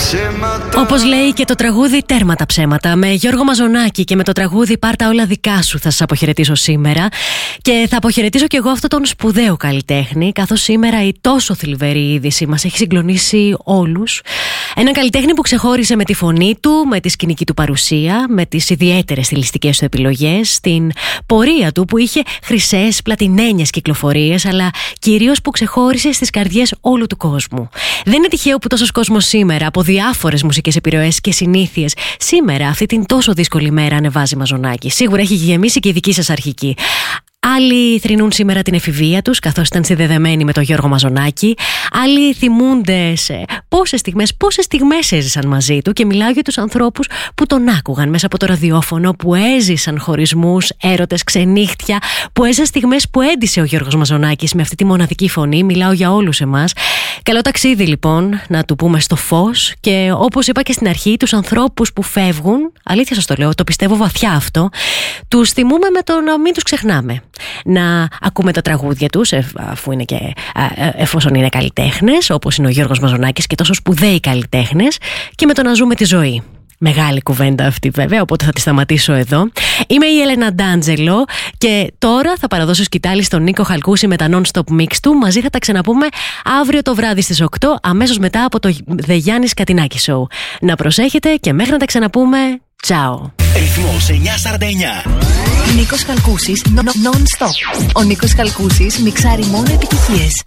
Όπως λέει και το τραγούδι «Τέρμα τα ψέματα» με Γιώργο Μαζονάκη, και με το τραγούδι «Πάρτα όλα δικά σου» θα σας αποχαιρετήσω σήμερα. Και θα αποχαιρετήσω και εγώ αυτόν τον σπουδαίο καλλιτέχνη, καθώς σήμερα η τόσο θλιβερή είδηση μας έχει συγκλονίσει όλους. Έναν καλλιτέχνη που ξεχώρισε με τη φωνή του, με τη σκηνική του παρουσία, με τις ιδιαίτερες στιλιστικές του επιλογές, στην πορεία του που είχε χρυσές, πλατινένιες κυκλοφορίες, αλλά κυρίως που ξεχώρισε στις καρδιές όλου του κόσμου. Δεν είναι τυχαίο που τόσος κόσμος σήμερα, από διάφορες μουσικές επιρροές και συνήθειες, σήμερα, αυτή την τόσο δύσκολη μέρα, ανεβάζει Μαζονάκη. Σίγουρα έχει γεμίσει και η δική σας αρχική. Άλλοι θρηνούν σήμερα την εφηβεία τους, καθώς ήταν συνδεδεμένοι με τον Γιώργο Μαζονάκη. Άλλοι θυμούνται σε πόσες στιγμές έζησαν μαζί του, και μιλάω για τους ανθρώπους που τον άκουγαν μέσα από το ραδιόφωνο, που έζησαν χωρισμούς, έρωτες, ξενύχτια, που έζησαν στιγμές που έντυσε ο Γιώργος Μαζονάκης με αυτή τη μοναδική φωνή. Μιλάω για όλους εμάς. Καλό ταξίδι λοιπόν, να του πούμε στο φως, και όπως είπα και στην αρχή, τους ανθρώπους που φεύγουν, αλήθεια σας το λέω, το πιστεύω βαθιά αυτό, τους θυμούμε με το να μην τους ξεχνάμε. Να ακούμε τα τραγούδια τους, εφόσον είναι καλλιτέχνες, όπως είναι ο Γιώργος Μαζονάκης και τόσο σπουδαίοι καλλιτέχνες, και με το να ζούμε τη ζωή. Μεγάλη κουβέντα αυτή βέβαια, οπότε θα τη σταματήσω εδώ. Είμαι η Έλενα Ντάντζελο και τώρα θα παραδώσω σκητάλη στον Νίκο Χαλκούση με τα non-stop mix του. Μαζί θα τα ξαναπούμε αύριο το βράδυ στις 8, αμέσως μετά από το The Γιάννης Κατινάκη Show. Να προσέχετε και μέχρι να τα ξαναπούμε, τσάω. Ρυθμός 949. Νίκος Χαλκούσης, non-stop. Ο Νίκος Χαλκούσης μιξάρει μόνο επιτυχίες.